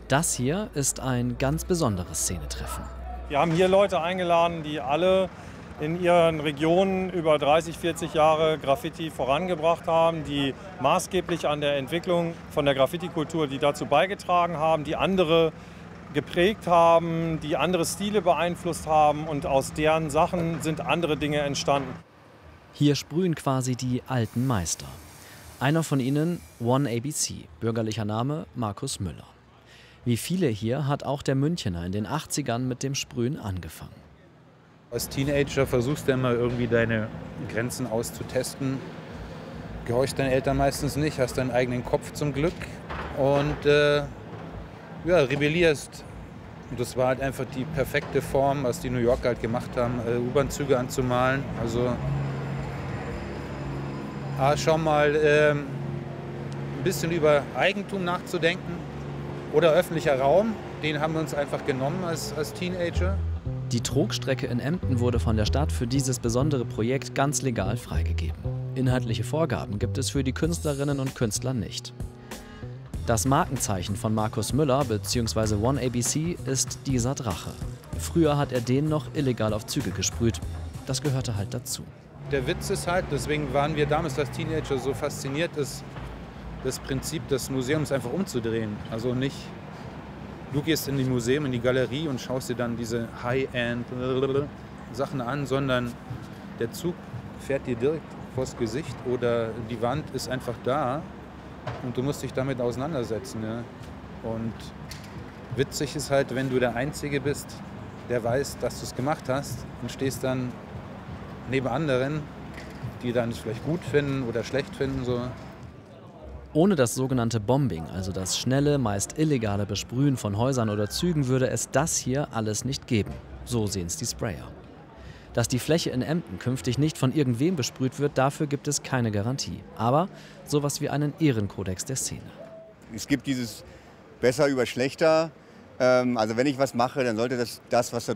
Das hier ist ein ganz besonderes Szenetreffen. Wir haben hier Leute eingeladen, die alle in ihren Regionen über 30, 40 Jahre Graffiti vorangebracht haben, die maßgeblich an der Entwicklung von der Graffiti-Kultur, die dazu beigetragen haben, die andere geprägt haben, die andere Stile beeinflusst haben, und aus deren Sachen sind andere Dinge entstanden. Hier sprühen quasi die alten Meister. Einer von ihnen, One ABC, bürgerlicher Name Markus Müller. Wie viele hier hat auch der Münchener in den 80ern mit dem Sprühen angefangen. Als Teenager versuchst du immer irgendwie deine Grenzen auszutesten. Gehorchst deinen Eltern meistens nicht, hast deinen eigenen Kopf zum Glück und rebellierst. Und das war halt einfach die perfekte Form, was die New Yorker halt gemacht haben, U-Bahn-Züge anzumalen. Also schon mal ein bisschen über Eigentum nachzudenken oder öffentlicher Raum. Den haben wir uns einfach genommen als Teenager. Die Trogstrecke in Emden wurde von der Stadt für dieses besondere Projekt ganz legal freigegeben. Inhaltliche Vorgaben gibt es für die Künstlerinnen und Künstler nicht. Das Markenzeichen von Markus Müller bzw. One ABC ist dieser Drache. Früher hat er den noch illegal auf Züge gesprüht. Das gehörte halt dazu. Der Witz ist halt, deswegen waren wir damals als Teenager so fasziniert, das Prinzip des Museums einfach umzudrehen. Also nicht, du gehst in die Museum, in die Galerie und schaust dir dann diese High-End-Sachen an, sondern der Zug fährt dir direkt vors Gesicht oder die Wand ist einfach da und du musst dich damit auseinandersetzen. Ja? Und witzig ist halt, wenn du der Einzige bist, der weiß, dass du es gemacht hast und stehst dann neben anderen, die dann es vielleicht gut finden oder schlecht finden. So. Ohne das sogenannte Bombing, also das schnelle, meist illegale Besprühen von Häusern oder Zügen, würde es das hier alles nicht geben. So sehen es die Sprayer. Dass die Fläche in Emden künftig nicht von irgendwem besprüht wird, dafür gibt es keine Garantie. Aber sowas wie einen Ehrenkodex der Szene. Es gibt dieses besser über schlechter. Also wenn ich was mache, dann sollte das was da